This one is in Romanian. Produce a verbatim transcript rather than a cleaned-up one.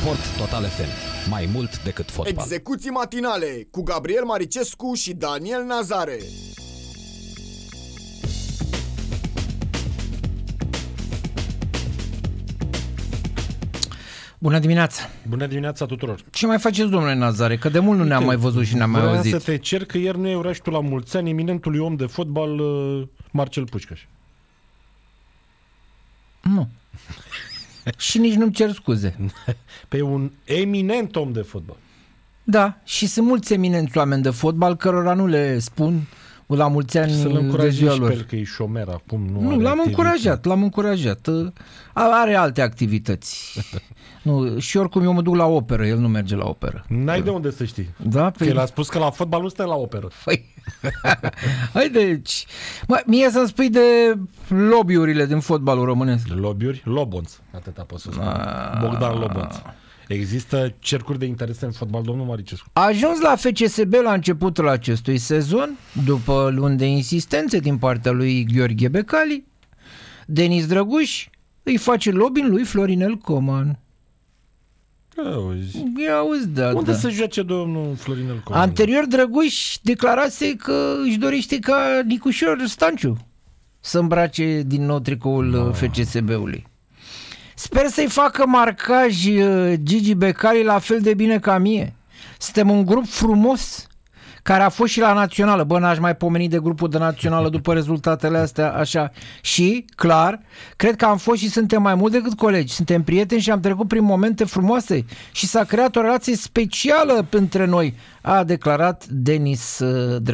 Sport Total F M. Mai mult decât fotbal. Execuții matinale cu Gabriel Maricescu și Daniel Nazare. Bună dimineața! Bună dimineața tuturor! Ce mai faceți, domnule Nazare? Că de mult nu ne-am mai văzut și ne-am mai Vreau auzit. să te cer că ieri nu ai urat și tu la mulți ani eminentului om de fotbal Marcel Pușcaș. Nu. Și nici nu-mi cer scuze. Pe un eminent om de fotbal. Da, și sunt mulți eminenți oameni de fotbal cărora nu le spun la mulți ani Să-l de încurajezi ziua și lor. pe el că e șomer acum. Nu, Nu, are l-am activitate. încurajat, l-am încurajat. Are alte activități. Nu, și oricum eu mă duc la operă, el nu merge la operă. N-ai de unde să știi. Da? Că el a spus că la fotbal nu stă la operă. Păi, hai deci. Mă, mie să-mi spui de lobby-urile din fotbalul românesc. Lobby-uri? Lobonț. Atâta pot să spun. Bogdan Lobonț. Există cercuri de interese în fotbal, domnul Maricescu? A ajuns la F C S B la începutul acestui sezon, după luni de insistențe din partea lui Gheorghe Becali. Denis Drăguș îi face lobby lui Florinel Coman. Auzi. Ia auzi, da, Unde da. se joace domnul Florinel Coman? Anterior Drăguș declarase că își dorește ca Nicușor Stanciu să îmbrace din nou tricoul no. F C S B-ului. Sper să-i facă marcaj Gigi Becali la fel de bine ca mie. Suntem un grup frumos care a fost și la națională. Bă, n-aș mai pomeni de grupul de națională după rezultatele astea, așa. Și, clar, cred că am fost și suntem mai mult decât colegi. Suntem prieteni și am trecut prin momente frumoase și s-a creat o relație specială între noi, a declarat Denis Drăguș.